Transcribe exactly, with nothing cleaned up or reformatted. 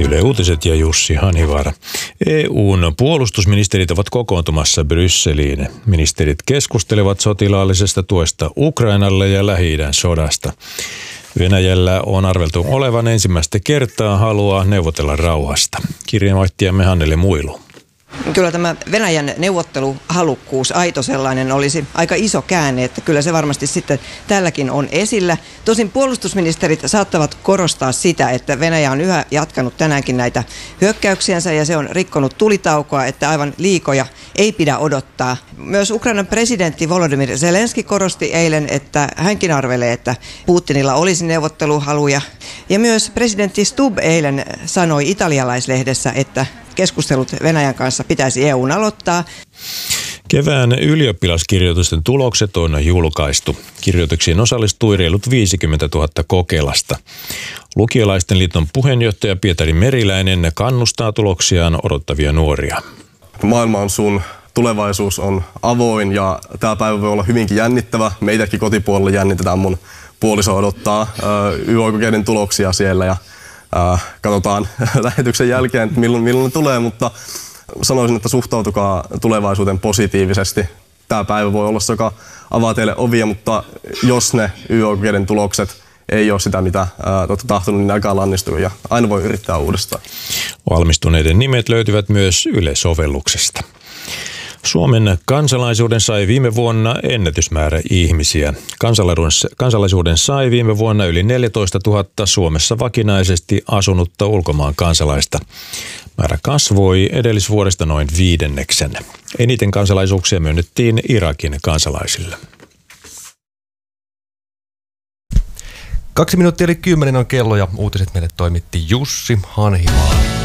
Yle Uutiset ja Jussi Hanivaara. E U:n puolustusministerit ovat kokoontumassa Brysseliin. Ministerit keskustelevat sotilaallisesta tuesta Ukrainalle ja Lähi-idän sodasta. Venäjällä on arveltu olevan ensimmäistä kertaa halua neuvotella rauhasta. Kirjeenvaihtajamme Hannele Muilu. Kyllä tämä Venäjän neuvotteluhalukkuus, aito sellainen, olisi aika iso käänne, että kyllä se varmasti sitten tälläkin on esillä. Tosin puolustusministerit saattavat korostaa sitä, että Venäjä on yhä jatkanut tänäänkin näitä hyökkäyksiänsä ja se on rikkonut tulitaukoa, että aivan liikoja ei pidä odottaa. Myös Ukrainan presidentti Volodymyr Zelenski korosti eilen, että hänkin arvelee, että Putinilla olisi neuvotteluhaluja. Ja myös presidentti Stubb eilen sanoi italialaislehdessä, että keskustelut Venäjän kanssa pitäisi E U:n aloittaa. Kevään ylioppilaskirjoitusten tulokset on julkaistu. Kirjoituksiin osallistui reilut viisikymmentätuhatta kokelasta. Lukiolaisten liiton puheenjohtaja Pietari Meriläinen kannustaa tuloksiaan odottavia nuoria. Maailma on sun, tulevaisuus on avoin ja tämä päivä voi olla hyvinkin jännittävä. Meitäkin kotipuolella jännitetään, mun puoliso odottaa Y O-kokeiden tuloksia siellä ja Äh, katsotaan lähetyksen jälkeen, milloin, milloin ne tulee, mutta sanoisin, että suhtautukaa tulevaisuuteen positiivisesti. Tämä päivä voi olla se, joka avaa teille ovia, mutta jos ne Y O-kokeiden tulokset ei ole sitä, mitä äh, olette tahtonut, niin älkää lannistu ja aina voi yrittää uudestaan. Valmistuneiden nimet löytyvät myös Yle-sovelluksesta. Suomen kansalaisuuden sai viime vuonna ennätysmäärä ihmisiä. Kansalaisuuden sai viime vuonna yli neljätoistatuhatta Suomessa vakinaisesti asunutta ulkomaan kansalaista. Määrä kasvoi edellisvuodesta noin viidenneksen. Eniten kansalaisuuksia myönnettiin Irakin kansalaisille. Kaksi minuuttia eli kymmenen on kello ja uutiset meille toimitti Jussi Hanhivaara.